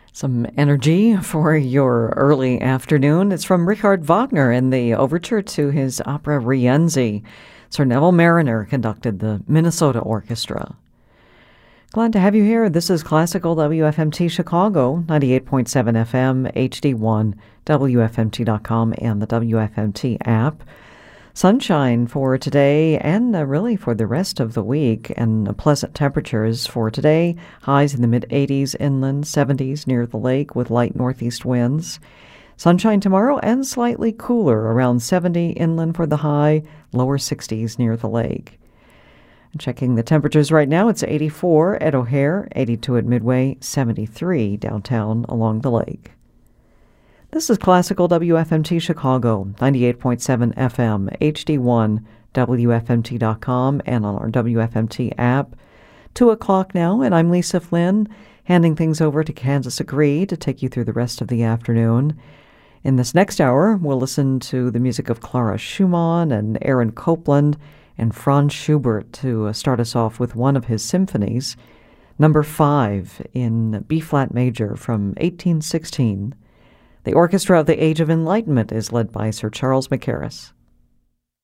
Some energy for your early afternoon. It's from Richard Wagner in the overture to his opera Rienzi. Sir Neville Marriner conducted the Minnesota Orchestra. Glad to have you here. This is Classical WFMT Chicago, 98.7 FM, HD1, WFMT.com, and the WFMT app. Sunshine for today and really for the rest of the week, and pleasant temperatures for today. Highs in the mid-80s inland, 70s near the lake with light northeast winds. Sunshine tomorrow and slightly cooler, around 70 inland for the high, lower 60s near the lake. Checking the temperatures right now, it's 84 at O'Hare, 82 at Midway, 73 downtown along the lake. This is Classical WFMT Chicago, 98.7 FM, HD1, WFMT.com, and on our WFMT app. 2 o'clock now, and I'm Lisa Flynn, handing things over to Kansas Agree to take you through the rest of the afternoon. In this next hour, we'll listen to the music of Clara Schumann and Aaron Copland and Franz Schubert to start us off with one of his symphonies, number 5 in B-flat major from 1816. The Orchestra of the Age of Enlightenment is led by Sir Charles Mackerras.